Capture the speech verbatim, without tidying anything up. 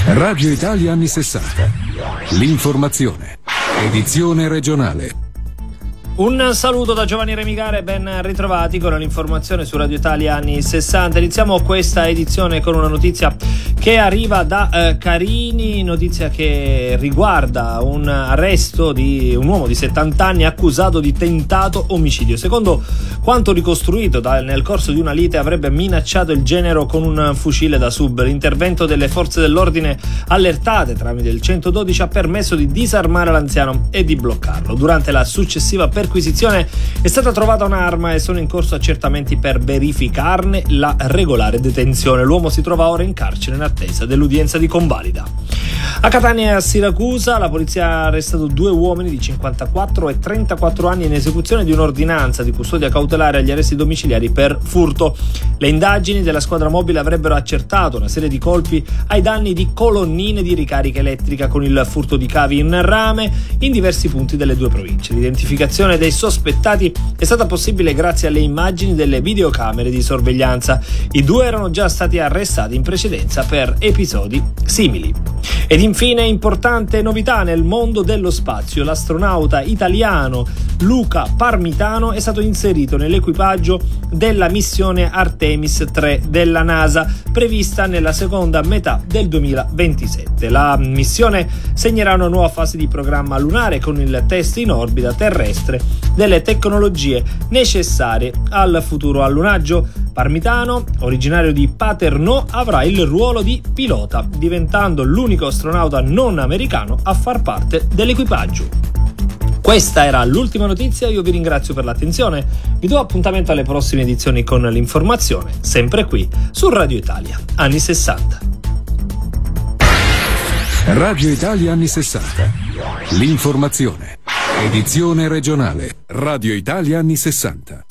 Radio Italia anni sessanta. L'informazione. Edizione regionale. Un saluto da Giovanni Remigare, ben ritrovati con l'informazione su Radio Italia anni sessanta. Iniziamo questa edizione con una notizia che arriva da eh, Carini, notizia che riguarda un arresto di un uomo di settanta anni accusato di tentato omicidio. Secondo quanto ricostruito da, nel corso di una lite, avrebbe minacciato il genero con un fucile da sub. L'intervento delle forze dell'ordine allertate tramite il centododici ha permesso di disarmare l'anziano e di bloccarlo. Durante la successiva perquisizione è stata trovata un'arma e sono in corso accertamenti per verificarne la regolare detenzione. L'uomo si trova ora in carcere in attesa dell'udienza di convalida. A Catania e a Siracusa la polizia ha arrestato due uomini di cinquantaquattro e trentaquattro anni in esecuzione di un'ordinanza di custodia cautelare agli arresti domiciliari per furto. Le indagini della squadra mobile avrebbero accertato una serie di colpi ai danni di colonnine di ricarica elettrica con il furto di cavi in rame in diversi punti delle due province. L'identificazione dei sospettati è stata possibile grazie alle immagini delle videocamere di sorveglianza. I due erano già stati arrestati in precedenza per episodi simili. Ed infine, importante novità nel mondo dello spazio: l'astronauta italiano Luca Parmitano è stato inserito nell'equipaggio della missione Artemis tre della NASA, prevista nella seconda metà del duemilaventisette. La missione segnerà una nuova fase di programma lunare con il test in orbita terrestre delle tecnologie necessarie al futuro allunaggio. Parmitano, originario di Paternò, avrà il ruolo di pilota, diventando l'unico astronauta non americano a far parte dell'equipaggio. Questa era l'ultima notizia, io vi ringrazio per l'attenzione, vi do appuntamento alle prossime edizioni con l'informazione, sempre qui su Radio Italia anni sessanta. Radio Italia anni sessanta. L'informazione. Edizione regionale. Radio Italia anni sessanta.